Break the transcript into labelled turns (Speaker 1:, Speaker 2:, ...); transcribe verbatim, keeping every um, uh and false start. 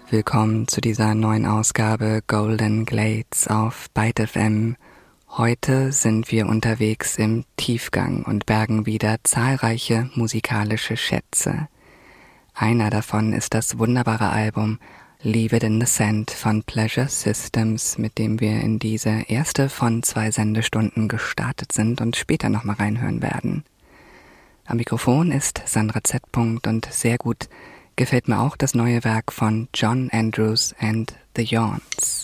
Speaker 1: Willkommen zu dieser neuen Ausgabe Golden Glades auf Byte F M. Heute sind wir unterwegs im Tiefgang und bergen wieder zahlreiche musikalische Schätze. Einer davon ist das wunderbare Album Leave It in the Sand von Pleasure Systems, mit dem wir in diese erste von zwei Sendestunden gestartet sind und später nochmal reinhören werden. Am Mikrofon ist Sandra Z. und sehr gut gefällt mir auch das neue Werk von John Andrews and the Yawns.